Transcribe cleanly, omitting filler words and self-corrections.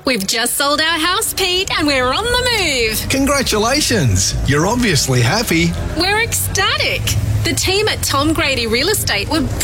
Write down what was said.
We've just sold our house, Pete, and we're on the move. Congratulations. You're obviously happy. We're ecstatic. The team at Tom Grady Real Estate were